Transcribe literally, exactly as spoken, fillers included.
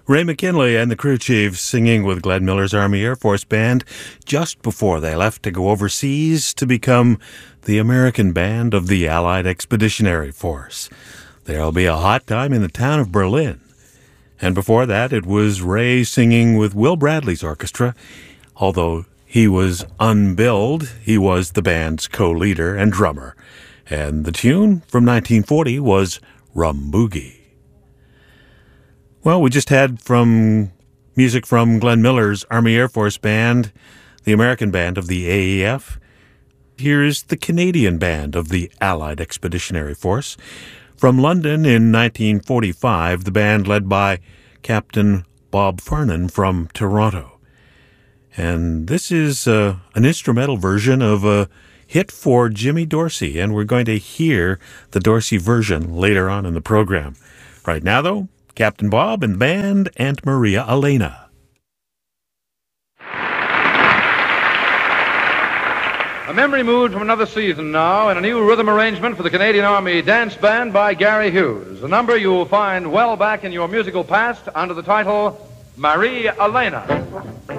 Ray McKinley and the crew chiefs singing with Glenn Miller's Army Air Force Band just before they left to go overseas to become the American band of the Allied Expeditionary Force. There'll be a hot time in the town of Berlin. And before that, it was Ray singing with Will Bradley's orchestra. Although he was unbilled, he was the band's co-leader and drummer. And the tune from nineteen forty was Rum Boogie. Well, we just had from music from Glenn Miller's Army Air Force Band, the American band of the A E F. Here's the Canadian band of the Allied Expeditionary Force. From London in nineteen forty-five, the band led by Captain Bob Farnan from Toronto. And this is uh, an instrumental version of a hit for Jimmy Dorsey, and we're going to hear the Dorsey version later on in the program. Right now, though, Captain Bob and the band, and Maria Elena. A memory mood from another season now, and a new rhythm arrangement for the Canadian Army Dance Band by Gary Hughes, a number you will find well back in your musical past under the title Maria Elena.